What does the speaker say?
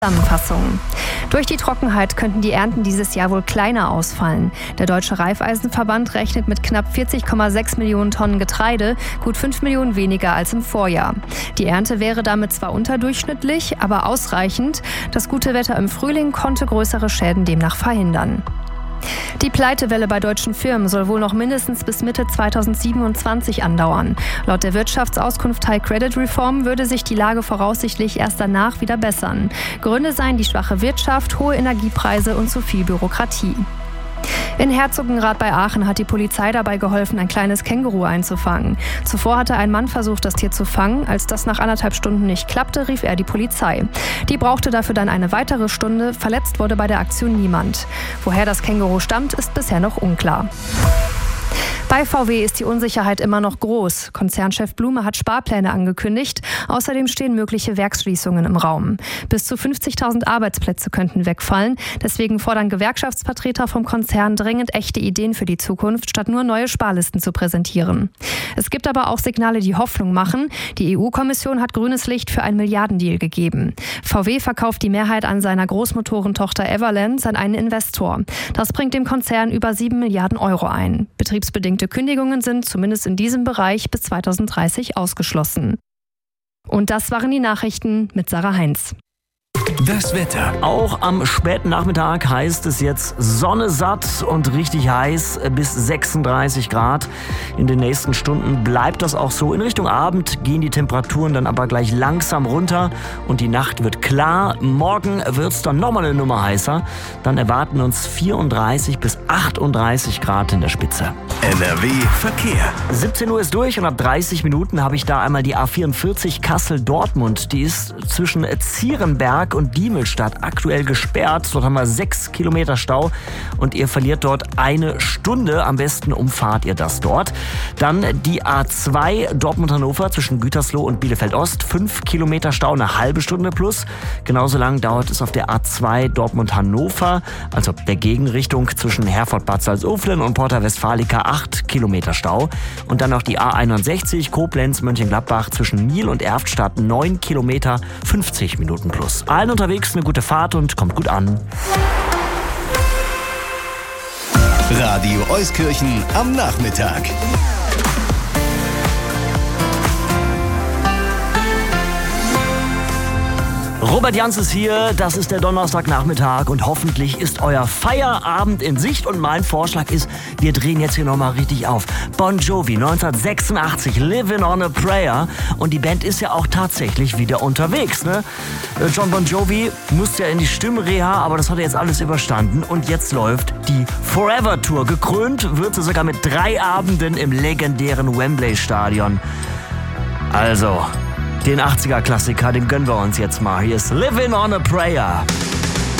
Zusammenfassung. Durch die Trockenheit könnten die Ernten dieses Jahr wohl kleiner ausfallen. Der Deutsche Reifeisenverband rechnet mit knapp 40,6 Millionen Tonnen Getreide, gut 5 Millionen weniger als im Vorjahr. Die Ernte wäre damit zwar unterdurchschnittlich, aber ausreichend. Das gute Wetter im Frühling konnte größere Schäden demnach verhindern. Die Pleitewelle bei deutschen Firmen soll wohl noch mindestens bis Mitte 2027 andauern. Laut der Wirtschaftsauskunft High Credit Reform würde sich die Lage voraussichtlich erst danach wieder bessern. Gründe seien die schwache Wirtschaft, hohe Energiepreise und zu viel Bürokratie. In Herzogenrath bei Aachen hat die Polizei dabei geholfen, ein kleines Känguru einzufangen. Zuvor hatte ein Mann versucht, das Tier zu fangen. Als das nach 1,5 Stunden nicht klappte, rief er die Polizei. Die brauchte dafür dann eine weitere Stunde. Verletzt wurde bei der Aktion niemand. Woher das Känguru stammt, ist bisher noch unklar. Bei VW ist die Unsicherheit immer noch groß. Konzernchef Blume hat Sparpläne angekündigt. Außerdem stehen mögliche Werksschließungen im Raum. Bis zu 50.000 Arbeitsplätze könnten wegfallen. Deswegen fordern Gewerkschaftsvertreter vom Konzern dringend echte Ideen für die Zukunft, statt nur neue Sparlisten zu präsentieren. Es gibt aber auch Signale, die Hoffnung machen. Die EU-Kommission hat grünes Licht für einen Milliardendeal gegeben. VW verkauft die Mehrheit an seiner Großmotorentochter Everland an einen Investor. Das bringt dem Konzern über 7 Milliarden Euro ein. Betriebsbedingte Kündigungen sind zumindest in diesem Bereich bis 2030 ausgeschlossen. Und das waren die Nachrichten mit Sarah Heinz. Das Wetter. Auch am späten Nachmittag heißt es jetzt Sonne satt und richtig heiß bis 36 Grad. In den nächsten Stunden bleibt das auch so. In Richtung Abend gehen die Temperaturen dann aber gleich langsam runter und die Nacht wird klar. Morgen wird es dann nochmal eine Nummer heißer. Dann erwarten uns 34 bis 38 Grad in der Spitze. NRW Verkehr. 17 Uhr ist durch und ab 30 Minuten habe ich da einmal die A44 Kassel-Dortmund. Die ist zwischen Zierenberg und Diemelstadt aktuell gesperrt. Dort haben wir 6 Kilometer Stau und ihr verliert dort eine Stunde. Am besten umfahrt ihr das dort. Dann die A2 Dortmund-Hannover zwischen Gütersloh und Bielefeld-Ost. 5 Kilometer Stau, eine halbe Stunde plus. Genauso lang dauert es auf der A2 Dortmund-Hannover, also der Gegenrichtung zwischen Herford-Bad Salzuflen und Porta Westfalica. 8 Kilometer Stau. Und dann noch die A61 Koblenz-Mönchengladbach zwischen Miel und Erftstadt. 9 Kilometer, 50 Minuten plus. Allen unterwegs eine gute Fahrt und kommt gut an. Radio Euskirchen am Nachmittag. Robert Jans ist hier, das ist der Donnerstagnachmittag und hoffentlich ist euer Feierabend in Sicht und mein Vorschlag ist, wir drehen jetzt hier nochmal richtig auf. Bon Jovi, 1986, Livin' on a Prayer und die Band ist ja auch tatsächlich wieder unterwegs, ne? John Bon Jovi musste ja in die Stimmreha, aber das hat er jetzt alles überstanden und jetzt läuft die Forever Tour. Gekrönt wird sie sogar mit 3 Abenden im legendären Wembley Stadion. Also, den 80er-Klassiker, den gönnen wir uns jetzt mal. Hier ist Livin' on a Prayer.